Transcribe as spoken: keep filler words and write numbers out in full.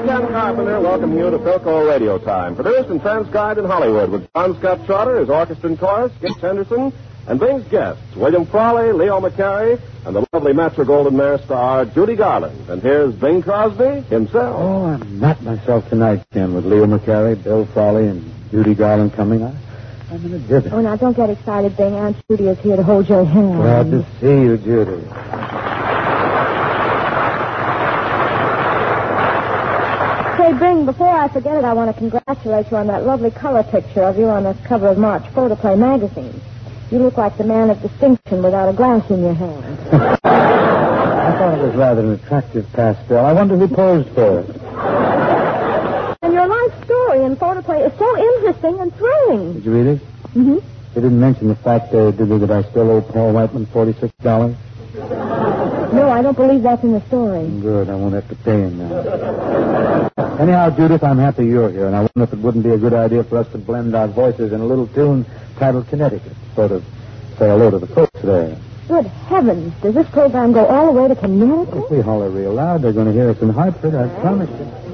Ken Carpenter welcoming you to Philco Radio Time. Produced and transcribed in Hollywood with John Scott Trotter, his orchestra and chorus, Skip Henderson, and Bing's guests, William Frawley, Leo McCarey, and the lovely Metro-Goldwyn-Mayer star, Judy Garland. And here's Bing Crosby himself. Oh, I'm not myself tonight, Ken, with Leo McCarey, Bill Frawley, and Judy Garland coming. I, I'm in a jitter. Oh, now, don't get excited, Bing. Aunt Judy is here to hold your hand. Glad to see you, Judy. Say, Bing, before I forget it, I want to congratulate you on that lovely color picture of you on the cover of March Photoplay magazine. You look like the man of distinction without a glass in your hand. I thought it was rather an attractive pastel. I wonder who posed for it. And your life story in Photoplay is so interesting and thrilling. Did you read it? Mm-hmm. They didn't mention the fact, uh, did they, that I still owe Paul Whiteman forty-six dollars? No, I don't believe that's in the story. Good, I won't have to pay him now. Anyhow, Judith, I'm happy you're here, and I wonder if it wouldn't be a good idea for us to blend our voices in a little tune titled Connecticut, sort of say hello to the folks there. Good heavens, does this program go all the way to Connecticut? If we holler real loud, they're going to hear us in Hartford, I promise you.